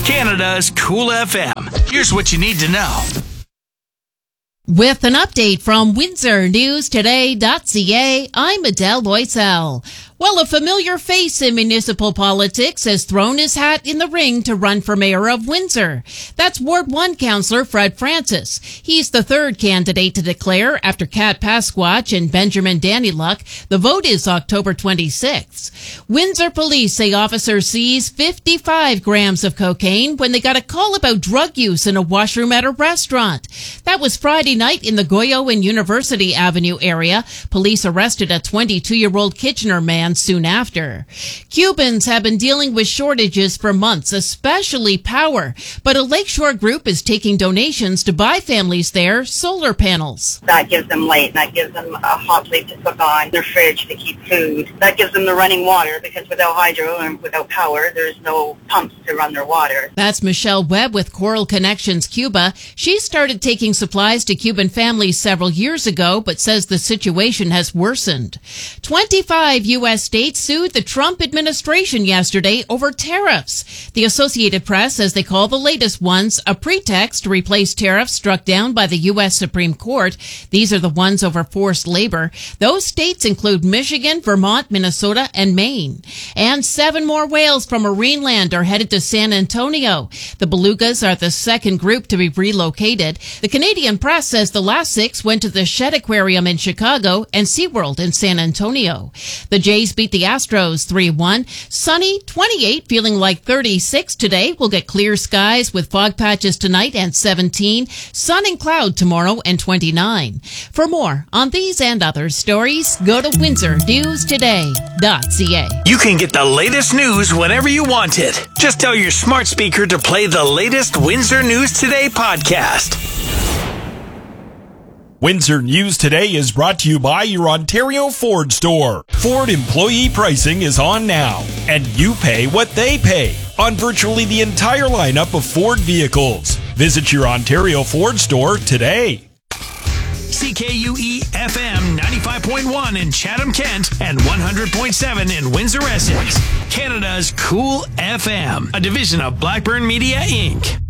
Canada's Cool FM. Here's what you need to know. With an update from WindsorNewsToday.ca, I'm Adele Loisel. Well, a familiar face in municipal politics has thrown his hat in the ring to run for mayor of Windsor. That's Ward 1 Councillor Fred Francis. He's the third candidate to declare after Kat Pasquach and Benjamin Danyluk. The vote is October 26th. Windsor police say officers seized 55 grams of cocaine when they got a call about drug use in a washroom at a restaurant. That was Friday night in the Goyo and University Avenue area. Police arrested a 22-year-old Kitchener man soon after. Cubans have been dealing with shortages for months, especially power, but a Lakeshore group is taking donations to buy families there solar panels. That gives them light, that gives them a hot plate to cook on, their fridge to keep food. That gives them the running water, because without hydro and without power, there's no pumps to run their water. That's Michelle Webb with Coral Connections Cuba. She started taking supplies to Cuban families several years ago, but says the situation has worsened. 25 U.S. states sued the Trump administration yesterday over tariffs. The Associated Press says they call the latest ones a pretext to replace tariffs struck down by the U.S. Supreme Court. These are the ones over forced labor. Those states include Michigan, Vermont, Minnesota, and Maine. And 7 more whales from Marineland are headed to San Antonio. The belugas are the second group to be relocated. The Canadian Press says the last 6 went to the Shedd Aquarium in Chicago and SeaWorld in San Antonio. The Jays beat the Astros 3-1. Sunny, 28, feeling like 36 today. We'll get clear skies with fog patches tonight and 17. Sun and cloud tomorrow and 29. For more on these and other stories, go to WindsorNewsToday.ca. You can get the latest news whenever you want it. Just tell your smart speaker to play the latest Windsor News Today podcast. Windsor News Today is brought to you by your Ontario Ford store. Ford employee pricing is on now, and you pay what they pay on virtually the entire lineup of Ford vehicles. Visit your Ontario Ford store today. CKUE FM 95.1 in Chatham, Kent, and 100.7 in Windsor, Essex. Canada's Cool FM, a division of Blackburn Media, Inc.